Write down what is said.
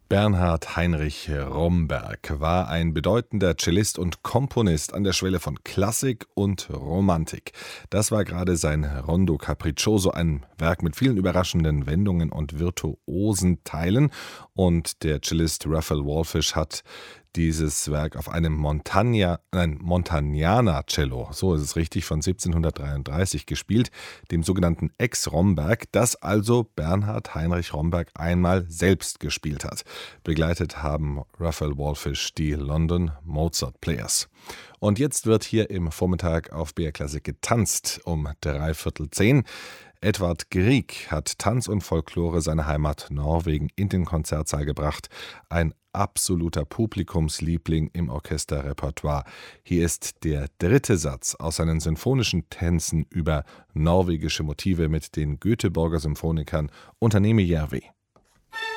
Bernhard Heinrich Romberg war ein bedeutender Cellist und Komponist an der Schwelle von Klassik und Romantik. Das war gerade sein Rondo Capriccioso, ein Werk mit vielen überraschenden Wendungen und virtuosen Teilen. Und der Cellist Raphael Wallfisch hat dieses Werk auf einem Montagnana-Cello, so ist es richtig, von 1733 gespielt, dem sogenannten Ex-Romberg, das also Bernhard Heinrich Romberg einmal selbst gespielt hat. Begleitet haben Raphael Wallfisch die London Mozart Players. Und jetzt wird hier im Vormittag auf BR Klassik getanzt um 9:45. Edvard Grieg hat Tanz und Folklore seiner Heimat Norwegen in den Konzertsaal gebracht. Ein absoluter Publikumsliebling im Orchesterrepertoire. Hier ist der dritte Satz aus seinen sinfonischen Tänzen über norwegische Motive mit den Göteborger Symphonikern Unternehme Järvi.